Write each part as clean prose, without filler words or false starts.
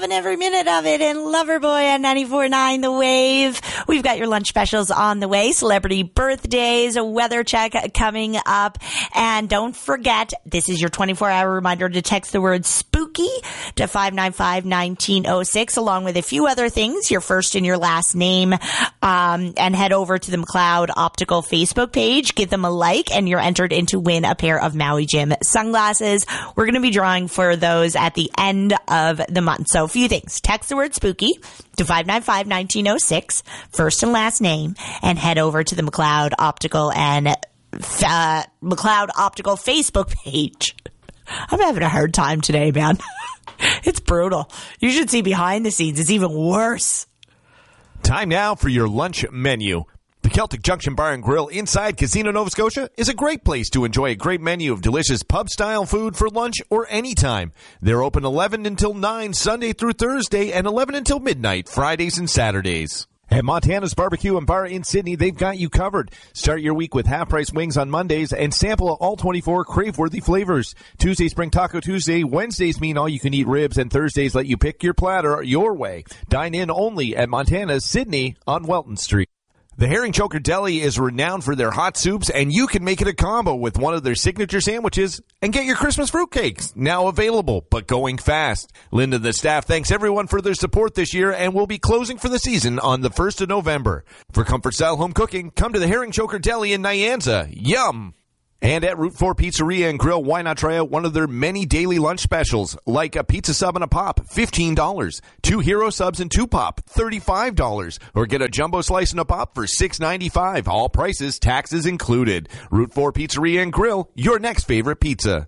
loving every minute of it. And Loverboy on 94.9 The Wave. We've got your lunch specials on the way. Celebrity birthdays, a weather check coming up. And don't forget, this is your 24-hour reminder to text the word spooky to 595-1906, along with a few other things, your first and your last name, and head over to the McLeod Optical Facebook page. Give them a like, and you're entered in to win a pair of Maui Jim sunglasses. We're going to be drawing for those at the end of the month. So a few things. Text the word spooky to 595-1906, first and last name, and head over to the McLeod Optical and McLeod Optical Facebook page. I'm having a hard time today, man. It's brutal. You should see behind the scenes. It's even worse. Time now for your lunch menu. The Celtic Junction Bar and Grill inside Casino Nova Scotia is a great place to enjoy a great menu of delicious pub-style food for lunch or anytime. They're open 11 until 9 Sunday through Thursday and 11 until midnight Fridays and Saturdays. At Montana's Barbecue and Bar in Sydney, they've got you covered. Start your week with half-price wings on Mondays and sample all 24 crave-worthy flavors. Tuesdays bring Taco Tuesday, Wednesdays mean all-you-can-eat ribs, and Thursdays let you pick your platter your way. Dine in only at Montana's Sydney on Welton Street. The Herring Choker Deli is renowned for their hot soups, and you can make it a combo with one of their signature sandwiches and get your Christmas fruitcakes. Now available, but going fast. Linda and the staff thanks everyone for their support this year and will be closing for the season on the 1st of November. For comfort-style home cooking, come to the Herring Choker Deli in Nyanza. Yum! And at Route 4 Pizzeria and Grill, why not try out one of their many daily lunch specials, like a pizza sub and a pop, $15, 2 hero subs and 2 pop, $35, or get a jumbo slice and a pop for $6.95. All prices, taxes included. Route 4 Pizzeria and Grill, your next favorite pizza.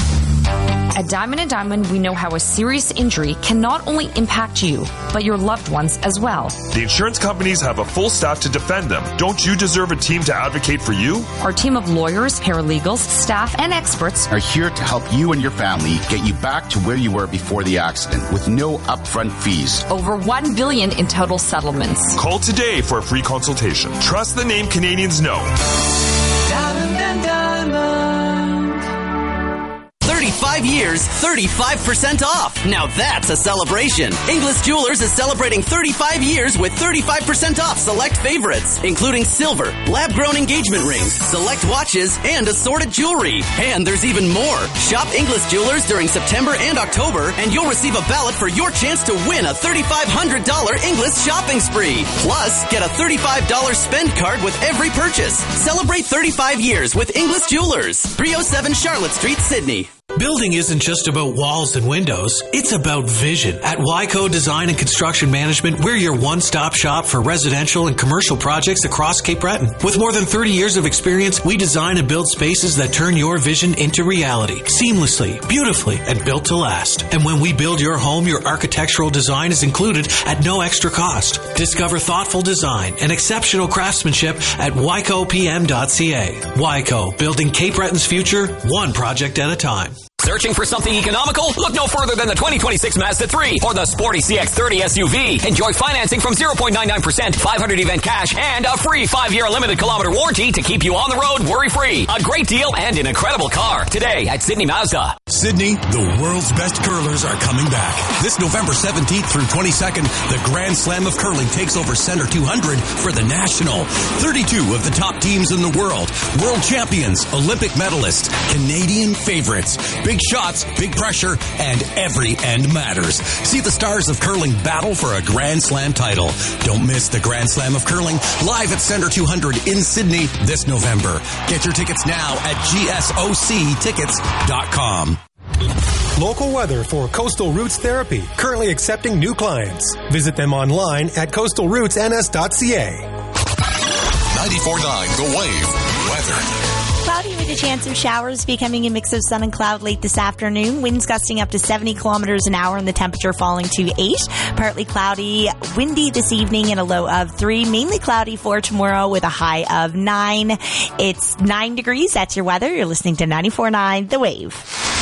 At Diamond & Diamond, we know how a serious injury can not only impact you, but your loved ones as well. The insurance companies have a full staff to defend them. Don't you deserve a team to advocate for you? Our team of lawyers, paralegals, staff, and experts are here to help you and your family get you back to where you were before the accident with no upfront fees. Over $1 billion in total settlements. Call today for a free consultation. Trust the name Canadians know. Diamond & Diamond. 35 years, 35% off. Now that's a celebration. Inglis Jewelers is celebrating 35 years with 35% off select favorites, including silver, lab-grown engagement rings, select watches, and assorted jewelry. And there's even more. Shop Inglis Jewelers during September and October, and you'll receive a ballot for your chance to win a $3,500 Inglis shopping spree. Plus, get a $35 spend card with every purchase. Celebrate 35 years with Inglis Jewelers. 307 Charlotte Street, Sydney. Building isn't just about walls and windows. It's about vision. At Wyco Design and Construction Management, we're your one-stop shop for residential and commercial projects across Cape Breton. With more than 30 years of experience, we design and build spaces that turn your vision into reality, seamlessly, beautifully, and built to last. And when we build your home, your architectural design is included at no extra cost. Discover thoughtful design and exceptional craftsmanship at wycopm.ca. Wyco, building Cape Breton's future, one project at a time. Searching for something economical? Look no further than the 2026 Mazda 3 or the sporty CX-30 SUV. Enjoy financing from 0.99%, 500 event cash, and a free 5-year limited kilometer warranty to keep you on the road worry-free. A great deal and an incredible car. Today at Sydney Mazda. Sydney, the world's best curlers are coming back. This November 17th through 22nd, the Grand Slam of Curling takes over Center 200 for the National. 32 of the top teams in the world champions, Olympic medalists, Canadian favorites. Big shots, big pressure, and every end matters. See the stars of curling battle for a Grand Slam title. Don't miss the Grand Slam of Curling live at Center 200 in Sydney this November. Get your tickets now at gsoctickets.com. Local weather for Coastal Roots Therapy. Currently accepting new clients. Visit them online at coastalrootsns.ca. 94.9 The Wave. Weather. Cloudy with a chance of showers, becoming a mix of sun and cloud late this afternoon. Winds gusting up to 70 kilometers an hour and the temperature falling to 8. Partly cloudy, windy this evening and a low of 3. Mainly cloudy for tomorrow with a high of 9. It's 9 degrees. That's your weather. You're listening to 94.9 The Wave.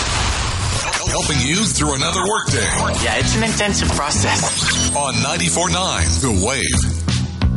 Helping you through another workday. Yeah, it's an intensive process. On 94.9 The Wave.